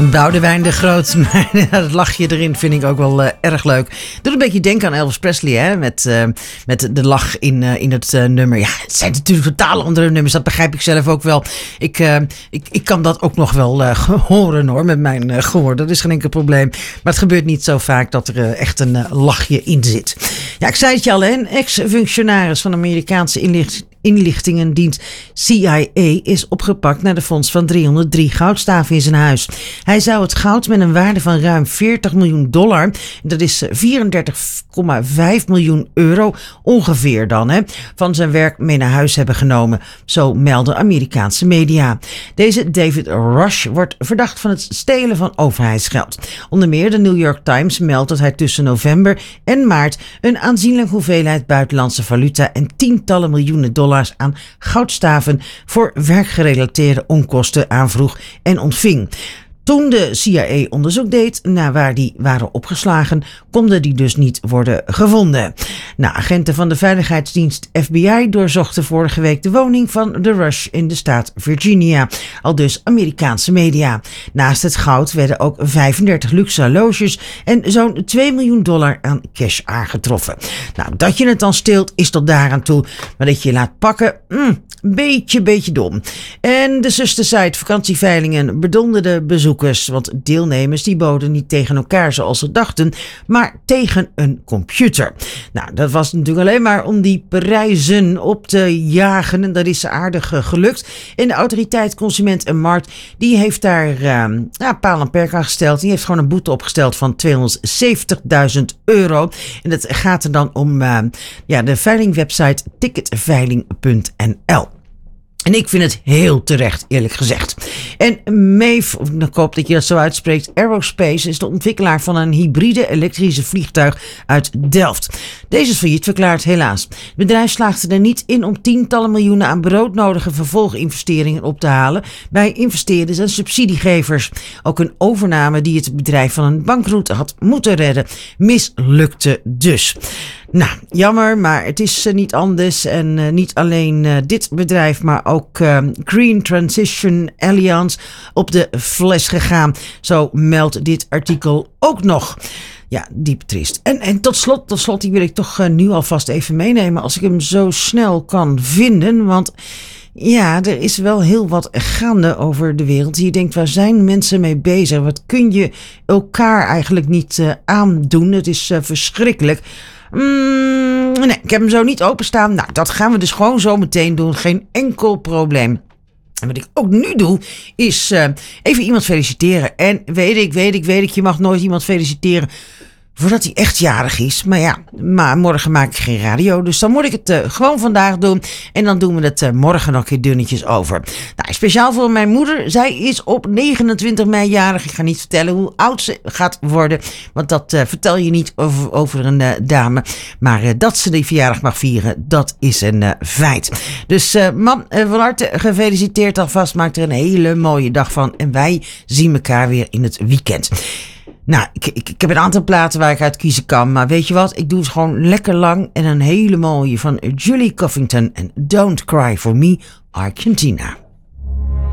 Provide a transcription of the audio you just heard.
Boudewijn de Groot, maar dat lachje erin vind ik ook wel erg leuk. Doet een beetje denken aan Elvis Presley, hè? Met de lach in het nummer. Ja, het zijn natuurlijk totaal andere nummers, dat begrijp ik zelf ook wel. Ik kan dat ook nog wel horen hoor, met mijn gehoor. Dat is geen enkel probleem. Maar het gebeurt niet zo vaak dat er echt een lachje in zit. Ja, ik zei het je al, hè? Een ex-functionaris van de Amerikaanse inlichtingendienst CIA is opgepakt naar de fonds van 303 goudstaven in zijn huis. Hij zou het goud met een waarde van ruim $40 miljoen, dat is 34,5 miljoen euro ongeveer dan, hè, van zijn werk mee naar huis hebben genomen, zo melden Amerikaanse media. Deze David Rush wordt verdacht van het stelen van overheidsgeld. Onder meer de New York Times meldt dat hij tussen november en maart een aanzienlijke hoeveelheid buitenlandse valuta en tientallen miljoenen dollars aan goudstaven voor werkgerelateerde onkosten aanvroeg en ontving. Toen de CIA onderzoek deed naar waar die waren opgeslagen, konden die dus niet worden gevonden. Agenten van de veiligheidsdienst FBI doorzochten vorige week de woning van de Rush in de staat Virginia, aldus Amerikaanse media. Naast het goud werden ook 35 luxe horloges en zo'n $2 miljoen aan cash aangetroffen. Dat je het dan steelt is tot daaraan toe, maar dat je je laat pakken, beetje dom. En de zustersite vakantieveilingen bedonderde bezoekers, want deelnemers die boden niet tegen elkaar zoals ze dachten, maar tegen een computer. Dat was natuurlijk alleen maar om die prijzen op te jagen en dat is aardig gelukt. En de autoriteit Consument en Markt die heeft daar paal en perk aan gesteld. Die heeft gewoon een boete opgesteld van €270.000. En dat gaat er dan om de veilingwebsite ticketveiling.nl. En ik vind het heel terecht, eerlijk gezegd. En Maeve, ik hoop dat je dat zo uitspreekt, Aerospace is de ontwikkelaar van een hybride elektrische vliegtuig uit Delft. Deze is failliet verklaard, helaas. Het bedrijf slaagde er niet in om tientallen miljoenen aan broodnodige vervolginvesteringen op te halen bij investeerders en subsidiegevers. Ook een overname die het bedrijf van een bankroet had moeten redden, mislukte dus. Jammer, maar het is niet anders. En niet alleen dit bedrijf, maar ook Green Transition Alliance op de fles gegaan. Zo meldt dit artikel ook nog. Ja, diep triest. En tot slot, die wil ik toch nu alvast even meenemen als ik hem zo snel kan vinden. Want ja, er is wel heel wat gaande over de wereld. Je denkt, waar zijn mensen mee bezig? Wat kun je elkaar eigenlijk niet aandoen? Het is verschrikkelijk. Nee, ik heb hem zo niet openstaan. Dat gaan we dus gewoon zo meteen doen. Geen enkel probleem. En wat ik ook nu doe, is even iemand feliciteren. En weet ik, je mag nooit iemand feliciteren voordat hij echt jarig is. Maar morgen maak ik geen radio. Dus dan moet ik het gewoon vandaag doen. En dan doen we het morgen nog een keer dunnetjes over. Speciaal voor mijn moeder. Zij is op 29 mei jarig. Ik ga niet vertellen hoe oud ze gaat worden. Want dat vertel je niet over een dame. Maar dat ze die verjaardag mag vieren, dat is een feit. Dus mam, van harte gefeliciteerd alvast. Maak er een hele mooie dag van. En wij zien elkaar weer in het weekend. Ik heb een aantal platen waar ik uit kiezen kan. Maar weet je wat? Ik doe het gewoon lekker lang. En een hele mooie van Julie Covington en Don't Cry For Me, Argentina.